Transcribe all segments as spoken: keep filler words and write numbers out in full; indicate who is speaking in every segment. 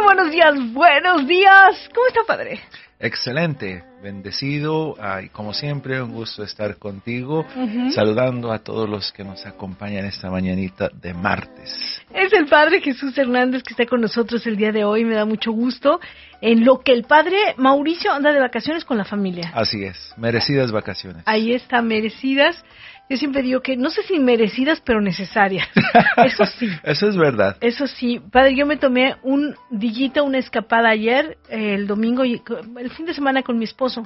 Speaker 1: buenos días, buenos días. ¿Cómo está, padre?
Speaker 2: Excelente, bendecido, uh, y como siempre un gusto estar contigo,
Speaker 1: Uh-huh.
Speaker 2: saludando a todos los que nos acompañan esta mañanita de martes.
Speaker 1: Es el padre Jesús Hernández que está con nosotros el día de hoy, me da mucho gusto, en lo que el padre Mauricio anda de vacaciones con la familia.
Speaker 2: Así es, merecidas vacaciones.
Speaker 1: Ahí está, merecidas. Yo siempre digo que, no sé si merecidas, pero necesarias. Eso sí.
Speaker 2: Eso es verdad.
Speaker 1: Eso sí. Padre, yo me tomé un dillito, una escapada ayer, eh, el domingo, y el fin de semana con mi esposo.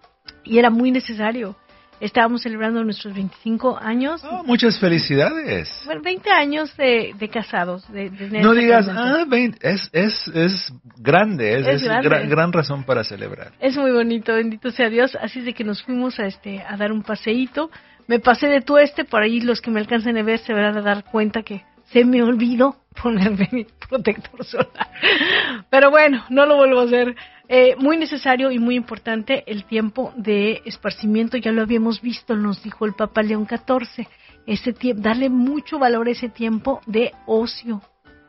Speaker 1: Y era muy necesario. Estábamos celebrando nuestros veinticinco años.
Speaker 2: Oh, muchas felicidades.
Speaker 1: Bueno, veinte años de, de casados. De, de
Speaker 2: no digas, ah, veinte, es, es, es grande, es,
Speaker 1: es,
Speaker 2: es
Speaker 1: grande.
Speaker 2: Gran, gran razón para celebrar.
Speaker 1: Es muy bonito, bendito sea Dios. Así es de que nos fuimos a, este, a dar un paseíto. Me pasé de tueste, por ahí los que me alcancen a ver se van a dar cuenta que se me olvidó ponerme mi protector solar. Pero bueno, no lo vuelvo a hacer. Eh, muy necesario y muy importante el tiempo de esparcimiento, ya lo habíamos visto, nos dijo el Papa León catorce, ese tiempo, darle mucho valor a ese tiempo de ocio,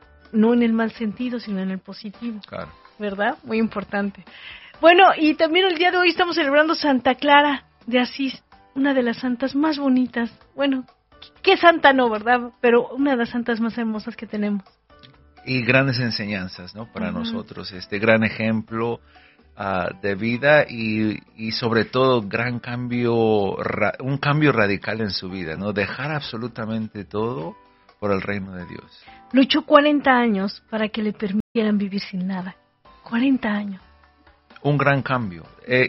Speaker 1: no en el mal sentido, sino en el positivo.
Speaker 2: Claro.
Speaker 1: ¿Verdad? Muy importante. Bueno, y también el día de hoy estamos celebrando Santa Clara de Asís, una de las santas más bonitas, bueno, qué santa no, ¿verdad? Pero una de las santas más hermosas que tenemos.
Speaker 2: Y grandes enseñanzas, ¿no? Para uh-huh. nosotros, este gran ejemplo uh, de vida y, y sobre todo gran cambio, ra- un cambio radical en su vida, ¿no? Dejar absolutamente todo por el reino de Dios.
Speaker 1: Luchó cuarenta años para que le permitieran vivir sin nada. cuarenta años.
Speaker 2: Un gran cambio. Eh,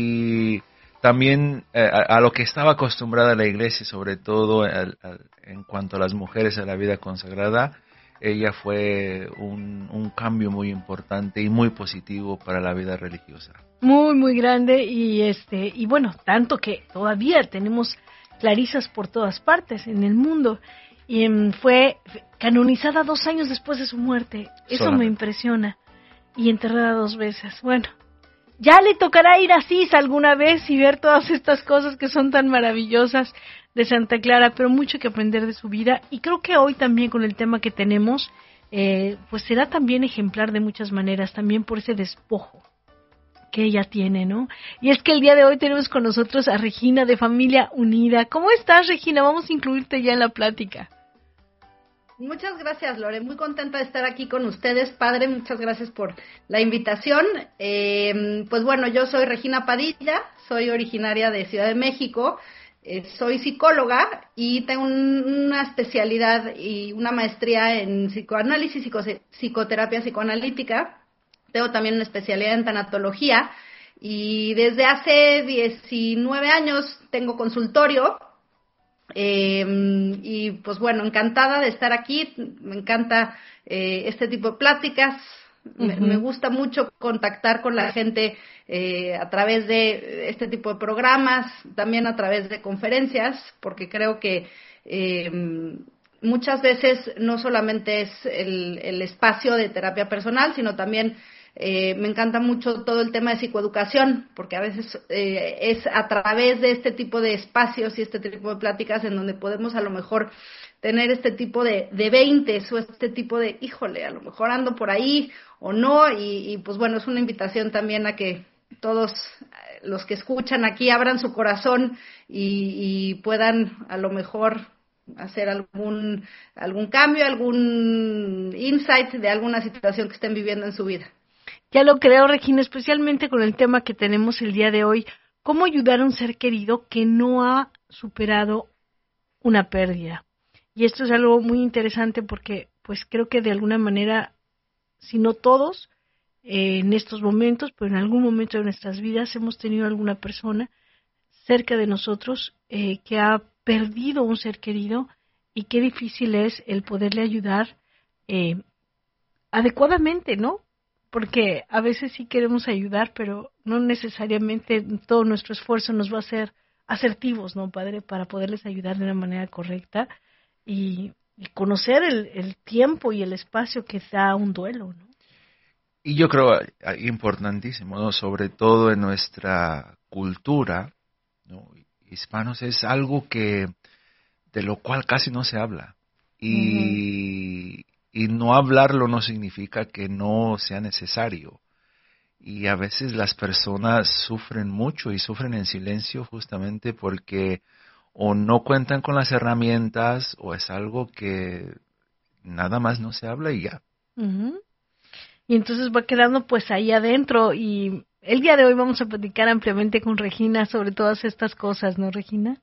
Speaker 2: y también eh, a, a lo que estaba acostumbrada la iglesia, sobre todo al, al, en cuanto a las mujeres a la vida consagrada, ella fue un, un cambio muy importante y muy positivo para la vida religiosa.
Speaker 1: Muy, muy grande y este y bueno, tanto que todavía tenemos clarisas por todas partes en el mundo. Y um, fue canonizada dos años después de su muerte. Eso Solamente. Me impresiona. Y enterrada dos veces. Bueno, ya le tocará ir a Asís alguna vez y ver todas estas cosas que son tan maravillosas de Santa Clara, pero mucho que aprender de su vida. Y creo que hoy también con el tema que tenemos, eh, pues será también ejemplar de muchas maneras, también por ese despojo que ella tiene, ¿no? Y es que el día de hoy tenemos con nosotros a Regina de Familia Unida. ¿Cómo estás, Regina? Vamos a incluirte ya en la plática.
Speaker 3: Muchas gracias, Lore. Muy contenta de estar aquí con ustedes, padre. Muchas gracias por la invitación. Eh, pues bueno, yo soy Regina Padilla, soy originaria de Ciudad de México, eh, soy psicóloga y tengo un, una especialidad y una maestría en psicoanálisis, psico, psicoterapia psicoanalítica. Tengo también una especialidad en tanatología y desde hace diecinueve años tengo consultorio. Eh, y pues bueno, encantada de estar aquí, me encanta eh, este tipo de pláticas, uh-huh. me, me gusta mucho contactar con la gente eh, a través de este tipo de programas, también a través de conferencias, porque creo que eh, muchas veces no solamente es el, el espacio de terapia personal, sino también Eh, me encanta mucho todo el tema de psicoeducación, porque a veces eh, es a través de este tipo de espacios y este tipo de pláticas en donde podemos a lo mejor tener este tipo de, de veintes o este tipo de, híjole, a lo mejor ando por ahí o no, y, y pues bueno, es una invitación también a que todos los que escuchan aquí abran su corazón y, y puedan a lo mejor hacer algún, algún cambio, algún insight de alguna situación que estén viviendo en su vida.
Speaker 1: Ya lo creo, Regina, especialmente con el tema que tenemos el día de hoy, cómo ayudar a un ser querido que no ha superado una pérdida. Y esto es algo muy interesante porque pues creo que de alguna manera, si no todos, eh, en estos momentos, pero en algún momento de nuestras vidas hemos tenido alguna persona cerca de nosotros eh, que ha perdido un ser querido y qué difícil es el poderle ayudar eh, adecuadamente, ¿no? Porque a veces sí queremos ayudar, pero no necesariamente todo nuestro esfuerzo nos va a hacer asertivos, ¿no, padre? Para poderles ayudar de una manera correcta y, y conocer el, el tiempo y el espacio que da un duelo, ¿no?
Speaker 2: Y yo creo importantísimo, ¿no? Sobre todo en nuestra cultura, ¿no? Hispanos, es algo que de lo cual casi no se habla. Y, uh-huh. y no hablarlo no significa que no sea necesario. Y a veces las personas sufren mucho y sufren en silencio justamente porque o no cuentan con las herramientas o es algo que nada más no se habla y ya.
Speaker 1: Uh-huh. Y entonces va quedando pues ahí adentro, y el día de hoy vamos a platicar ampliamente con Regina sobre todas estas cosas, ¿no, Regina?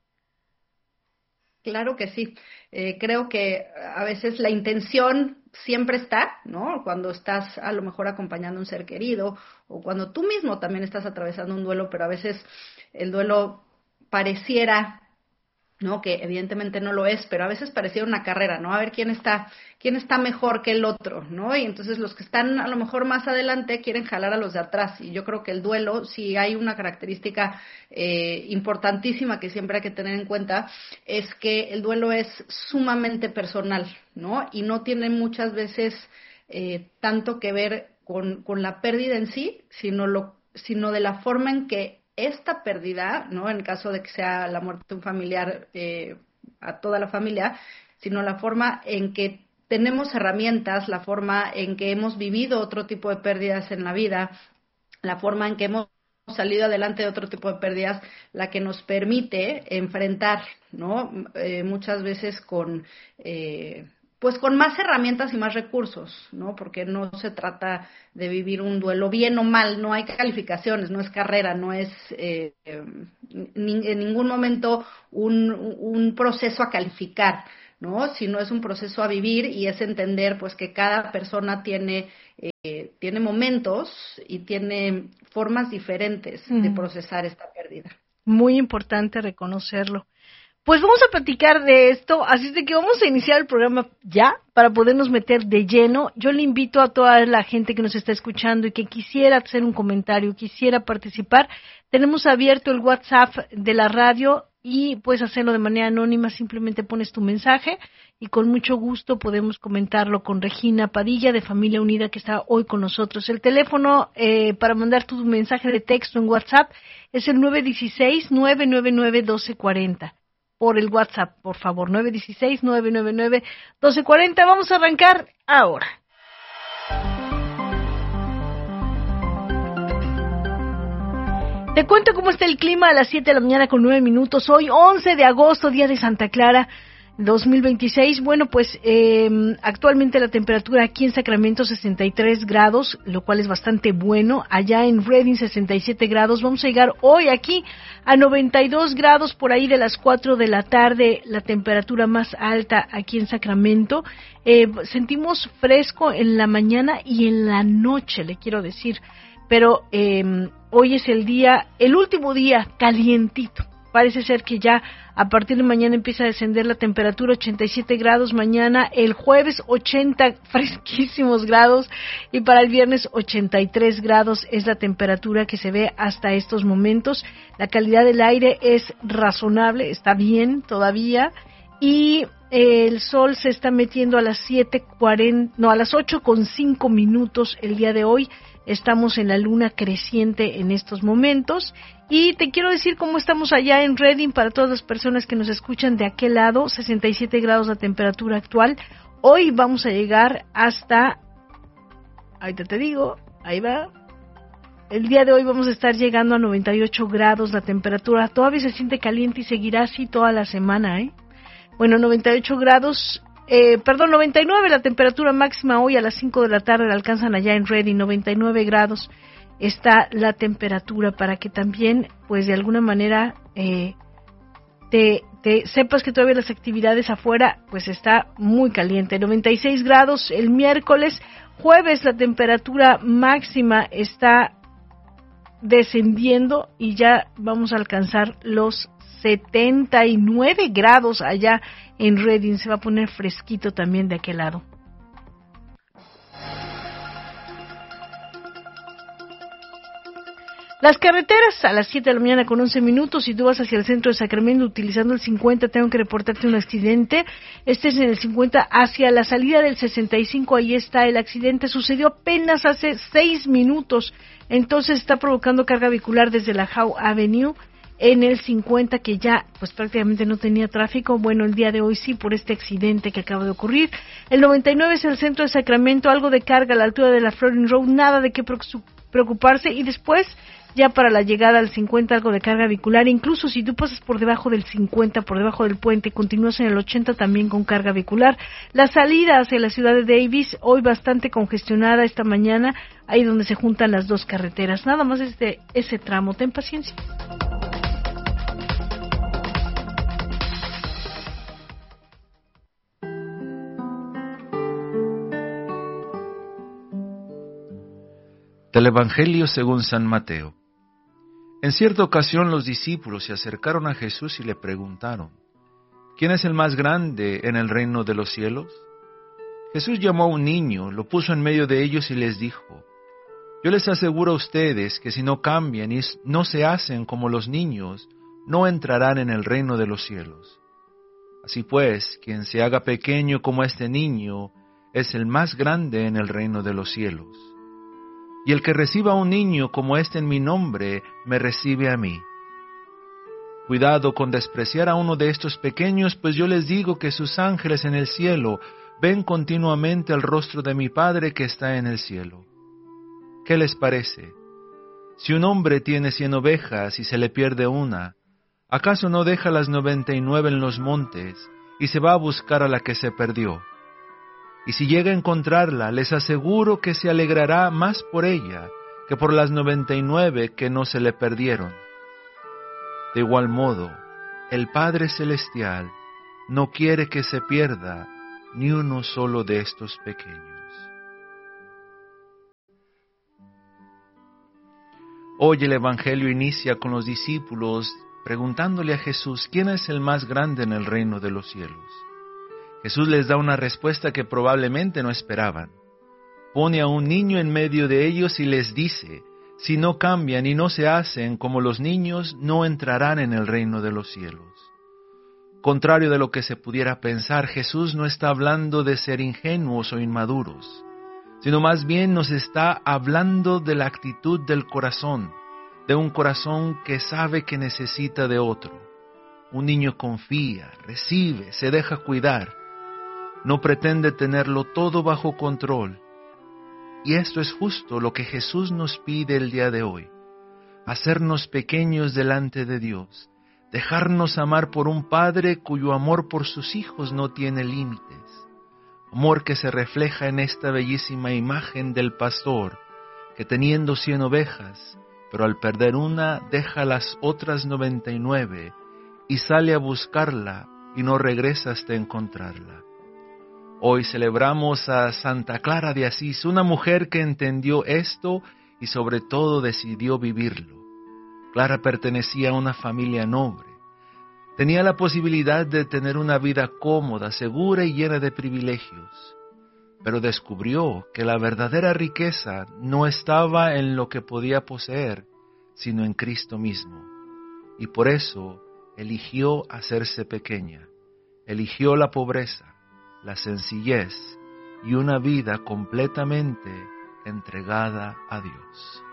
Speaker 3: Claro que sí. Eh, creo que a veces la intención siempre está, ¿no? Cuando estás a lo mejor acompañando a un ser querido o cuando tú mismo también estás atravesando un duelo, pero a veces el duelo pareciera, ¿no? Que evidentemente no lo es, pero a veces pareciera una carrera, ¿no? A ver quién está, quién está mejor que el otro, ¿no? Y entonces los que están a lo mejor más adelante quieren jalar a los de atrás. Y yo creo que el duelo, si hay una característica eh, importantísima que siempre hay que tener en cuenta, es que el duelo es sumamente personal, ¿no? Y no tiene muchas veces eh, tanto que ver con, con la pérdida en sí, sino, lo, sino de la forma en que esta pérdida, ¿no? En caso de que sea la muerte de un familiar eh, a toda la familia, sino la forma en que tenemos herramientas, la forma en que hemos vivido otro tipo de pérdidas en la vida, la forma en que hemos salido adelante de otro tipo de pérdidas, la que nos permite enfrentar, ¿no? Eh, muchas veces con... Eh, pues con más herramientas y más recursos, ¿no? Porque no se trata de vivir un duelo bien o mal, no hay calificaciones, no es carrera, no es eh, ni, en ningún momento un, un proceso a calificar, ¿no? Sino es un proceso a vivir y es entender pues que cada persona tiene, eh, tiene momentos y tiene formas diferentes mm. de procesar esta pérdida.
Speaker 1: Muy importante reconocerlo. Pues vamos a platicar de esto, así es de que vamos a iniciar el programa ya para podernos meter de lleno. Yo le invito a toda la gente que nos está escuchando y que quisiera hacer un comentario, quisiera participar. Tenemos abierto el WhatsApp de la radio y puedes hacerlo de manera anónima, simplemente pones tu mensaje y con mucho gusto podemos comentarlo con Regina Padilla de Familia Unida, que está hoy con nosotros. El teléfono eh, para mandar tu mensaje de texto en WhatsApp es el nueve uno seis, nueve nueve nueve, uno dos cuatro cero. Por el WhatsApp, por favor, nueve uno seis, nueve nueve nueve, uno dos cuatro cero. Vamos a arrancar ahora. Te cuento cómo está el clima a las siete de la mañana con nueve minutos. Hoy, once de agosto, día de Santa Clara, dos mil veintiséis. Bueno, pues eh, actualmente la temperatura aquí en Sacramento sesenta y tres grados, lo cual es bastante bueno. Allá en Redding sesenta y siete grados. Vamos a llegar hoy aquí a noventa y dos grados por ahí de las cuatro de la tarde, la temperatura más alta aquí en Sacramento. Eh, sentimos fresco en la mañana y en la noche, le quiero decir. Pero eh, hoy es el día, el último día calientito. Parece ser que ya a partir de mañana empieza a descender la temperatura, ochenta y siete grados mañana, el jueves ochenta fresquísimos grados y para el viernes ochenta y tres grados es la temperatura que se ve hasta estos momentos. La calidad del aire es razonable, está bien todavía y el sol se está metiendo a las siete cuarenta, no, a las ocho con cinco minutos el día de hoy. Estamos en la luna creciente en estos momentos y te quiero decir cómo estamos allá en Redding para todas las personas que nos escuchan de aquel lado, sesenta y siete grados la temperatura actual. Hoy vamos a llegar hasta, ahorita te digo, ahí va, el día de hoy vamos a estar llegando a noventa y ocho grados la temperatura, todavía se siente caliente y seguirá así toda la semana, ¿eh? Bueno, noventa y ocho grados. Eh, perdón, noventa y nueve la temperatura máxima hoy a las cinco de la tarde la alcanzan allá en Redding, noventa y nueve grados está la temperatura para que también, pues de alguna manera, eh, te, te sepas que todavía las actividades afuera, pues está muy caliente, noventa y seis grados el miércoles, jueves la temperatura máxima está descendiendo y ya vamos a alcanzar los setenta y nueve grados allá en Redding, se va a poner fresquito también de aquel lado. Las carreteras a las siete de la mañana con once minutos, si tú vas hacia el centro de Sacramento utilizando el cincuenta, tengo que reportarte un accidente. Este es en el cincuenta hacia la salida del sesenta y cinco, ahí está el accidente, sucedió apenas hace seis minutos, entonces está provocando carga vehicular desde la Howe Avenue. en el cincuenta, que ya pues prácticamente no tenía tráfico. Bueno, el día de hoy sí, por este accidente que acaba de ocurrir. El noventa y nueve es el centro de Sacramento, algo de carga a la altura de la Florin Road, nada de qué preocuparse. Y después, ya para la llegada al cincuenta, algo de carga vehicular. Incluso si tú pasas por debajo del cincuenta, por debajo del puente, continúas en el ochenta también con carga vehicular. La salida hacia la ciudad de Davis, hoy bastante congestionada esta mañana, ahí donde se juntan las dos carreteras. Nada más este, ese tramo, ten paciencia.
Speaker 2: Del Evangelio según San Mateo. En cierta ocasión los discípulos se acercaron a Jesús y le preguntaron: ¿quién es el más grande en el reino de los cielos? Jesús llamó a un niño, lo puso en medio de ellos y les dijo: yo les aseguro a ustedes que si no cambian y no se hacen como los niños, no entrarán en el reino de los cielos. Así pues, quien se haga pequeño como este niño, es el más grande en el reino de los cielos. Y el que reciba a un niño como este en mi nombre, me recibe a mí. Cuidado con despreciar a uno de estos pequeños, pues yo les digo que sus ángeles en el cielo ven continuamente el rostro de mi Padre que está en el cielo. ¿Qué les parece? Si un hombre tiene cien ovejas y se le pierde una, ¿acaso no deja las noventa y nueve en los montes y se va a buscar a la que se perdió? Y si llega a encontrarla, les aseguro que se alegrará más por ella que por las noventa y nueve que no se le perdieron. De igual modo, el Padre Celestial no quiere que se pierda ni uno solo de estos pequeños. Hoy el Evangelio inicia con los discípulos preguntándole a Jesús quién es el más grande en el reino de los cielos. Jesús les da una respuesta que probablemente no esperaban. Pone a un niño en medio de ellos y les dice: si no cambian y no se hacen como los niños, no entrarán en el reino de los cielos. Contrario de lo que se pudiera pensar, Jesús no está hablando de ser ingenuos o inmaduros, sino más bien nos está hablando de la actitud del corazón, de un corazón que sabe que necesita de otro. Un niño confía, recibe, se deja cuidar. No pretende tenerlo todo bajo control. Y esto es justo lo que Jesús nos pide el día de hoy: hacernos pequeños delante de Dios, dejarnos amar por un Padre cuyo amor por sus hijos no tiene límites, amor que se refleja en esta bellísima imagen del pastor que, teniendo cien ovejas, pero al perder una deja las otras noventa y nueve y sale a buscarla y no regresa hasta encontrarla. Hoy celebramos a Santa Clara de Asís, una mujer que entendió esto y sobre todo decidió vivirlo. Clara pertenecía a una familia noble. Tenía la posibilidad de tener una vida cómoda, segura y llena de privilegios, pero descubrió que la verdadera riqueza no estaba en lo que podía poseer, sino en Cristo mismo. Y por eso eligió hacerse pequeña, eligió la pobreza, la sencillez y una vida completamente entregada a Dios.